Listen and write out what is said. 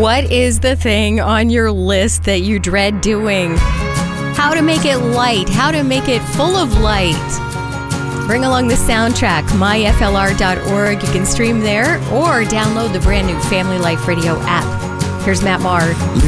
What is the thing on your list that you dread doing? How to make it light, how to make it full of light. Bring along the soundtrack, myflr.org. You can stream there or download the brand new Family Life Radio app. Here's Matt Maher.